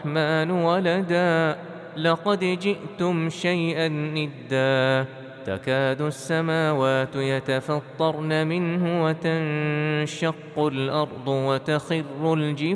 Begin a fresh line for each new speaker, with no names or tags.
الرحمن ولدا لقد جئتم شيئا إدا تكاد السماوات يتفطرن منه وتنشق الأرض وتخر الجبال